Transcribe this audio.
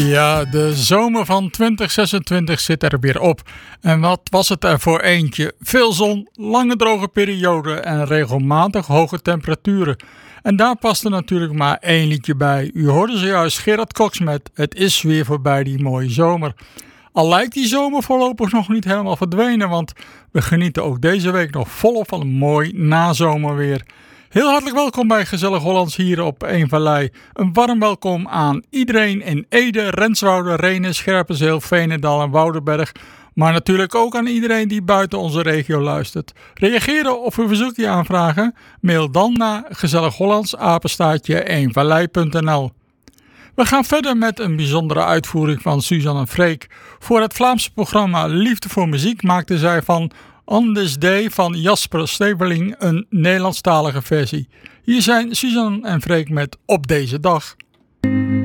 Ja, de zomer van 2026 zit er weer op. En wat was het er voor eentje? Veel zon, lange droge perioden en regelmatig hoge temperaturen. En daar paste natuurlijk maar één liedje bij. U hoorde zojuist Gerard Cox met Het is weer voorbij die mooie zomer. Al lijkt die zomer voorlopig nog niet helemaal verdwenen, want we genieten ook deze week nog volop van een mooi nazomerweer. Heel hartelijk welkom bij Gezellig Hollands hier op Eemvallei. Een warm welkom aan iedereen in Ede, Renswoude, Rhenen, Scherpenzeel, Veenendaal en Woudenberg. Maar natuurlijk ook aan iedereen die buiten onze regio luistert. Reageren of een verzoekje aanvragen? Mail dan naar gezellighollands@eenvallei.nl. We gaan verder met een bijzondere uitvoering van Suzanne Freek. Voor het Vlaamse programma Liefde voor Muziek maakte zij van On This Day van Jasper Steveling een Nederlandstalige versie. Hier zijn Suzanne en Freek met Op Deze Dag.